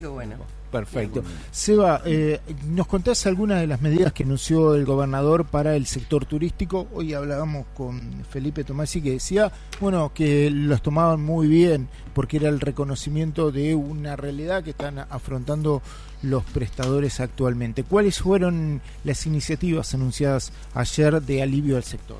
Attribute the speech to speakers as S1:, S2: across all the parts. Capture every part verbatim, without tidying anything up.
S1: Qué bueno.
S2: Perfecto. Seba, eh, ¿nos contás algunas de las medidas que anunció el gobernador para el sector turístico? Hoy hablábamos con Felipe Tomasi que decía, bueno, que los tomaban muy bien porque era el reconocimiento de una realidad que están afrontando los prestadores actualmente. ¿Cuáles fueron las iniciativas anunciadas ayer de alivio al sector?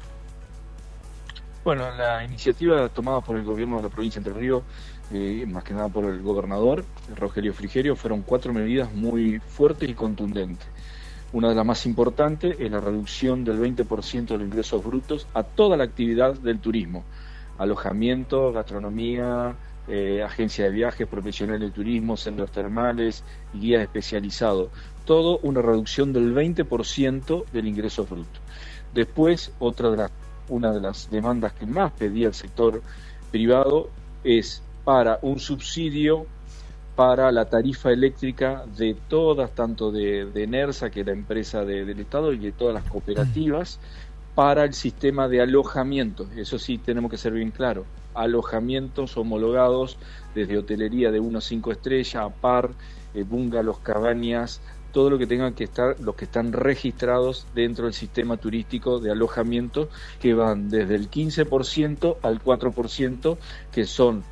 S3: Bueno, la iniciativa tomada por el gobierno de la provincia de Entre Ríos, eh, más que nada por el gobernador Rogelio Frigerio, fueron cuatro medidas muy fuertes y contundentes. Una de las más importantes es la reducción del veinte por ciento de los ingresos brutos a toda la actividad del turismo: alojamiento, gastronomía, eh, agencia de viajes, profesionales de turismo, centros termales, guías especializados. Todo una reducción del veinte por ciento del ingreso bruto. Después, otra de las una de las demandas que más pedía el sector privado es para un subsidio para la tarifa eléctrica de todas, tanto de, de ENERSA, que es la empresa de, del Estado, y de todas las cooperativas, para el sistema de alojamiento. Eso sí, tenemos que ser bien claros: alojamientos homologados desde hotelería de uno a cinco estrellas, a par, eh, bungalows, cabañas, todo lo que tengan que estar, los que están registrados dentro del sistema turístico de alojamiento, que van desde el quince por ciento al cuatro por ciento, que son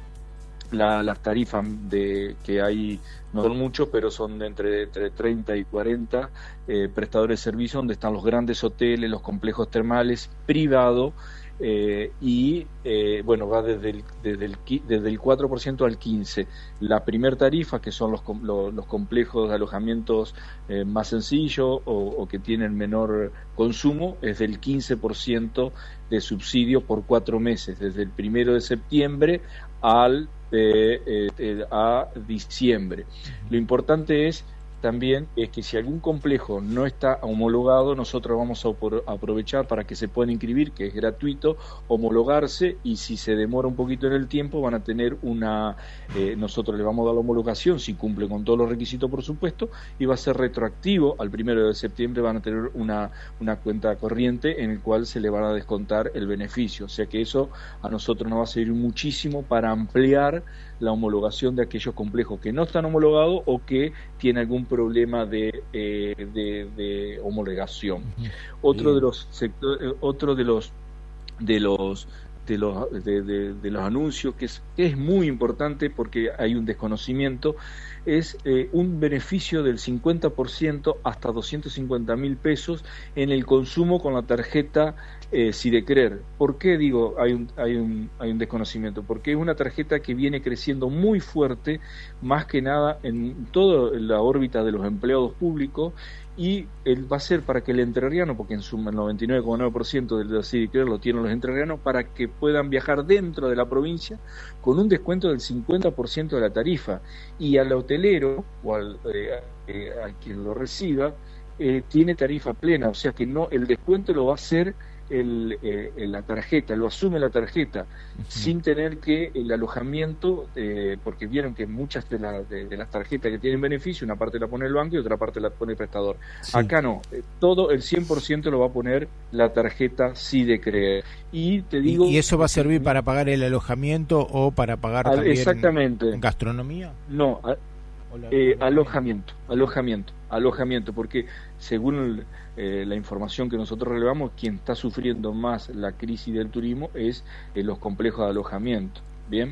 S3: la, las tarifas de que hay, no son muchos, pero son de entre, entre treinta y cuarenta eh, prestadores de servicios, donde están los grandes hoteles, los complejos termales privados, eh, y eh, bueno, va desde el, desde, el, desde el cuatro por ciento al quince por ciento. La primer tarifa, que son los, los, los complejos de alojamientos eh, más sencillos o, o que tienen menor consumo, es del quince por ciento de subsidio por cuatro meses, desde el primero de septiembre al eh, eh, eh, a diciembre. Lo importante es también es que si algún complejo no está homologado, nosotros vamos a aprovechar para que se puedan inscribir, que es gratuito, homologarse, y si se demora un poquito en el tiempo van a tener una, eh, nosotros le vamos a dar la homologación, si cumple con todos los requisitos por supuesto, y va a ser retroactivo. Al primero de septiembre van a tener una, una cuenta corriente en el cual se le van a descontar el beneficio, o sea que eso a nosotros nos va a servir muchísimo para ampliar la homologación de aquellos complejos que no están homologados o que tienen algún problema de, eh, de, de homologación. Uh-huh. Otro de los sectores, otro de los de los de los de, de, de los anuncios que es, que es muy importante porque hay un desconocimiento, es eh, un beneficio del cincuenta por ciento hasta doscientos cincuenta mil pesos en el consumo con la tarjeta eh, Sidecrer. ¿Por qué digo hay un, hay un hay un desconocimiento? Porque es una tarjeta que viene creciendo muy fuerte, más que nada en toda la órbita de los empleados públicos, y él va a ser para que el entrerriano, porque en su noventa y nueve coma nueve por ciento de la Sidecrer lo tienen los entrerrianos, para que puedan viajar dentro de la provincia con un descuento del cincuenta por ciento de la tarifa, y al hotelero o al eh, eh, a quien lo reciba eh, tiene tarifa plena, o sea que no, el descuento lo va a hacer el, eh, la tarjeta, lo asume la tarjeta, uh-huh, sin tener que el alojamiento, eh, porque vieron que muchas de, la, de, de las tarjetas que tienen beneficio, una parte la pone el banco y otra parte la pone el prestador. Sí. Acá no, eh, todo el cien por ciento lo va a poner la tarjeta Sidecrer. Y te digo,
S2: ¿Y, y eso va a servir para pagar el alojamiento o para pagar
S3: al,
S2: también
S3: exactamente.
S2: gastronomía?
S3: No, a, eh, alojamiento, alojamiento, alojamiento, porque según eh, la información que nosotros relevamos, quien está sufriendo más la crisis del turismo es eh, los complejos de alojamiento. Bien.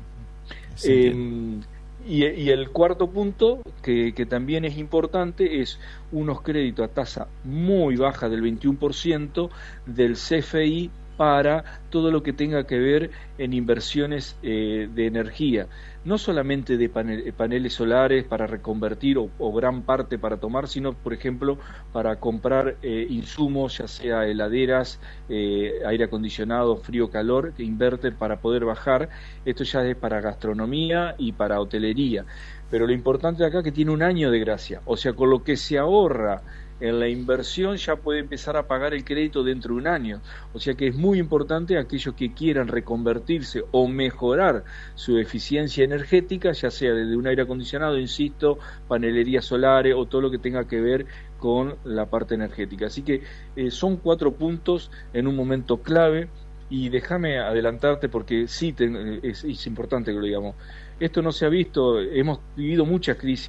S3: Sí, eh, y, y el cuarto punto, que, que también es importante, es unos créditos a tasa muy baja del veintiuno por ciento del C F I para todo lo que tenga que ver en inversiones eh, de energía, no solamente de panel, paneles solares para reconvertir o, o gran parte para tomar, sino por ejemplo para comprar eh, insumos, ya sea heladeras, eh, aire acondicionado, frío, calor, que inverten para poder bajar. Esto ya es para gastronomía y para hotelería, pero lo importante acá es que tiene un año de gracia, o sea, con lo que se ahorra en la inversión ya puede empezar a pagar el crédito dentro de un año, o sea que es muy importante aquellos que quieran reconvertirse o mejorar su eficiencia energética, ya sea desde un aire acondicionado, insisto, panelería solares o todo lo que tenga que ver con la parte energética. Así que eh, son cuatro puntos en un momento clave, y déjame adelantarte porque sí te, es, es importante que lo digamos. Esto no se ha visto, hemos vivido muchas crisis